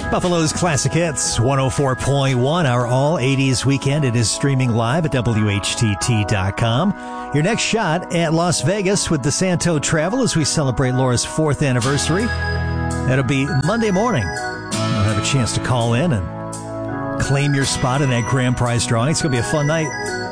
Buffalo's Classic Hits, 104.1, our all-80s weekend. It is streaming live at WHTT.com. Your next shot at Las Vegas with DeSanto Travel as we celebrate Laura's 4th anniversary. That'll be Monday morning. You'll have a chance to call in and claim your spot in that grand prize drawing. It's going to be a fun night.